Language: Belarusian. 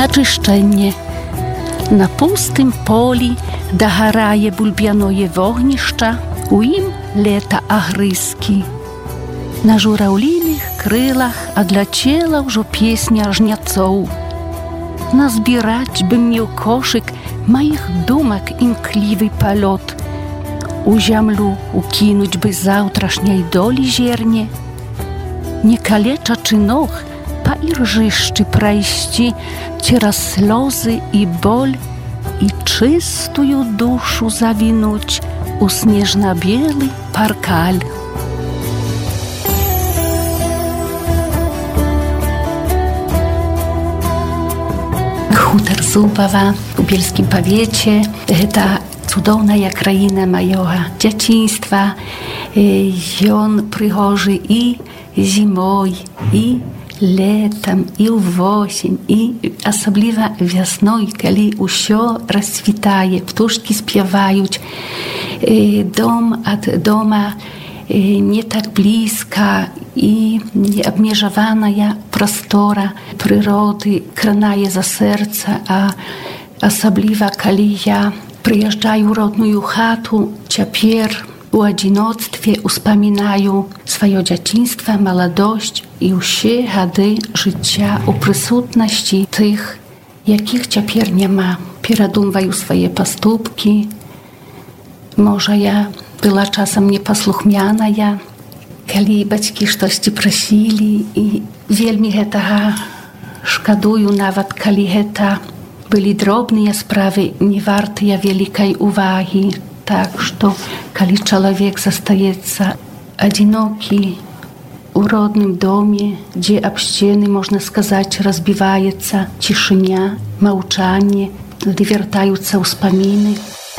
ачышчэнне. На пустым полі дагарае бульбяное вогнішча, у ім лета агрызкі. На жураўліных крылах адляцела ўжо песня жняцоў. Назбіраць бы мне ў кошык маіх думак імклівы палёт. У зямлю укінуць бы заўтрашняй долі зерне, не калечачы ног па іржышчы прайсці цераз слёзы і боль і чыстую душу завінуць у снежна-белы паркаль. Хутар Зубава у бельскім павеце – гэта цудоўная краіна маёга дзяцінства. Ён прыгожы і зімой, і летам, і ўвосень, і асабліва вясной, калі ўсё расцвітае, птушкі спяваюць, дом ад дома не так блізка і неабмежаваная прастора прыроды кранае за сэрца, а асабліва калі я прыязджаю ў родную хату, цяпер у адзіноцтве успамінаю сваё дзяцінства, маладосць і ўсе гады жыцця ў прысутнасці тых, якіх цяпер няма. Перадумваю свае паступкі. Можа, я была часам непаслухмяная, калі бацькі штосьці прасілі, і вельмі гэтага шкадую, нават калі гэта былі дробныя справы, не вартыя вялікай увагі. Так што, калі чалавек застаецца адзінокі у родным доме, дзе аб сцены, можна сказаць, разбіваецца цішыня, маўчанне, вяртаюцца ўспаміны.